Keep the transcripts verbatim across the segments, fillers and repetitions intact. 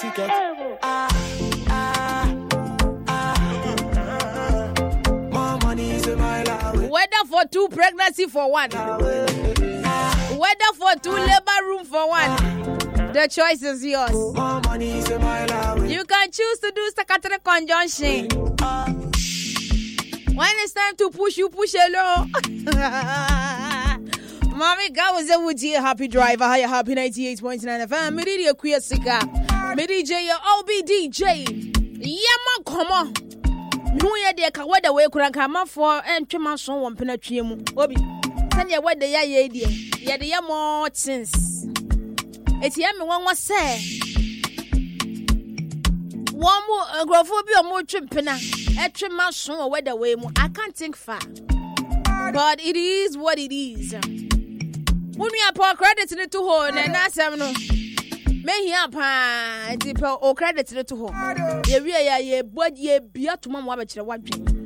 ticket. Ah, ah, ah. More money is a mile away. Whether for two pregnancy for one. Whether for two labor room for one. The choice is yours. More money is a mile away. You can choose to do secretary conjunction. Ah. When it's time to push, you push hello. Mommy, God was a woody happy driver. Higher happy ninety-eight point nine F M. Midi a queer sicker. Midi J, O B D J. Yama, come on. No, yeah, dear, what the way could I come up for and trim my son one penetrium. Obi, tell you what the ya, dear. Yeah, the more since. It's yammy one was say. One more agrophobia more trimpina. A trim my son or weather way more. I can't think far. But it is what it is. When we are poor credit to the two hole, and that's seven. May he have a deep or credit to the two hole. Ye real ye, but ye be up to my watch the one dream.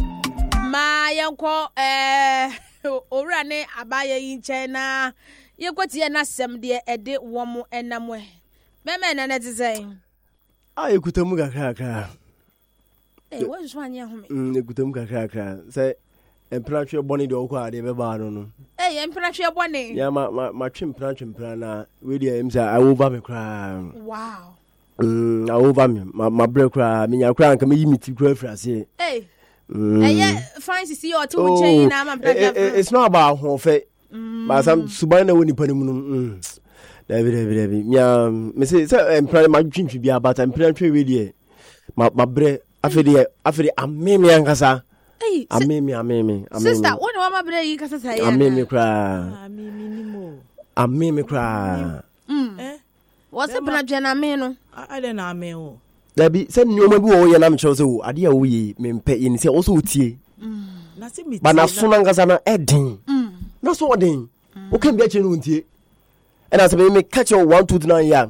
My uncle, eh, Orane, Abaya in China. You got here na some dear a day one more and I'm way. Mamma, and that's saying. I could tell Muga. Hey, what's one year home? You could tell Muga. Say, and plant your bonny dog, I never barn. Hey, and plant your bonny. Yeah, my my my trim plant and plan. Williams, I over me cry. Wow. Mm, I over me. My my break cry. Me, I cry. Can me to cry for us here. Hey. Hey, fine to see you two chain. It's not about home fate. But some Subana when you put him. David, David, David. Yeah, me say, I'm planning my dream to be about. I'm planning really. My my break. I feel the I feel the amemi angasa. Hey, amemi amemi amemi. Sister, what do I break you kasa say? Amemi cry. Amemi ni mo. Amemi cry. Mm. Eh? What's the plan jana me no? I don't know me o. Dabi say nyoma bi wo ye na me choose o ade a wo ye me mpe ye ni say also tie. Mm. Na se mi. Ba na so na ngasa na edin. Mm. Na so odin. O kan bi a che no ntie. E na se me catch you one two nine ya.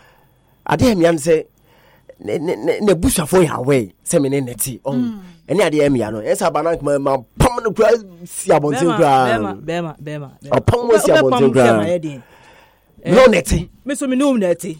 Ade me an say ne ne ne bushafo ya we say me ne neti. Oh. Eni ade e me ya no. E sa ba na ma pam no kura si abonten kura. Bema bema bema. O pam wo si abonten kura. No neti. Me so me no neti.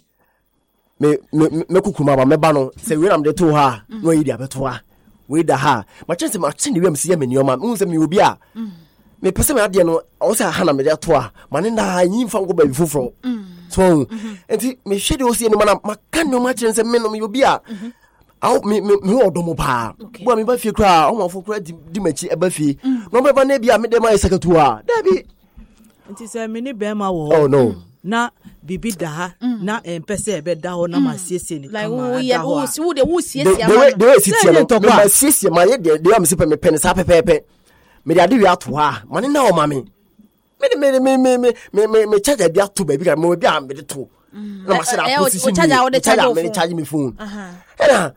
Me me me kukuma ba me ba no se we am de to ha no yi dia beto ha we da ha ma chance ma chine we am se me nioma me se me obi a me pese me ade no o se ha na me de to ha ma ne na yin fa ngo ba bi foforo so enti me hwe de o se ni ma na ma kan no ma chance me no me obi a aw me me me odomo pa bo me ba fie kra o ma fo kra di machi e ba fie no be ba na bi a me de ma sekatu a da bi enti se me ni be ma wo oh no na bibi da ha na empese ebe da ho na masiesie ni like wo ye wo si wo de wo siesie ama de de siesie no me masiesie ma ye de de am se pe me pen sa pepepe me de ade wi ato ha mane na o ma me me me me me me me me charge de ato ba bi ka mo bi am de to na ma se na position charge wo de charge me charge me phone eh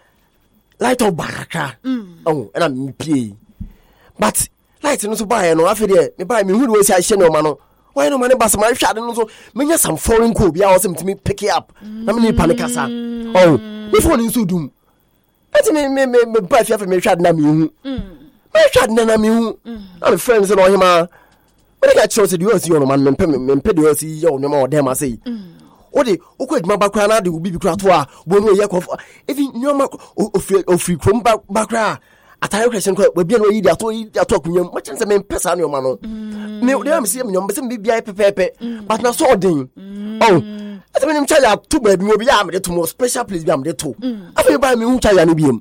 light of baraka oh na me pie but light no so buy no afi de me buy me hu de wo si a hye no ma no. Why no money bas my shot and so many some foreign cool be awesome to me pick it up. I'm in panicasa. Oh, before in Sudum. Let me me me me buy for me shot na me. My shot na me. I'm friends and all him. When I got chosen you see on man me me pay the see you no more them I say. What the okay my background dey will be kra to a bonu ye kof even nyoma ofri krom background atare question ko we bia no yi dia to yi dia to akunyam ma chance me pesa no ma no me dey am see me nyom be me bia pepepe but na so odin oh ati me nim charge to ba bi mo bia am dey to mo special place bi am dey to afi ba me hu charge ni biem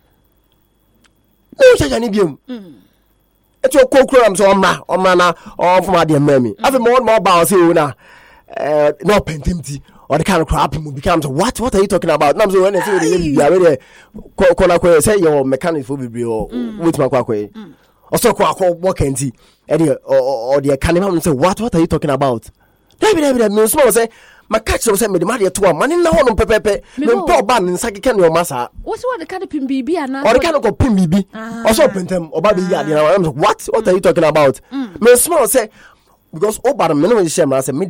me hu charge ni biem eti o kokoro am so oma oma na o fuma de mami afi mo mo ba o say o na eh no pentimti or the kind of crap will becomes what what are you talking about? Now so when I say we are ready call say your mechanic for be or with my kwakwe or so kwakwa what can see or the can say what what are you talking about? David David me small say my catch say me the matter to man na ho pepepe me po ban nsake ken your masa what's what the kind of pin bibi and or the kind of pin bibi or so pentem or baby ya what what are you talking about? Me small say because oba me no share man say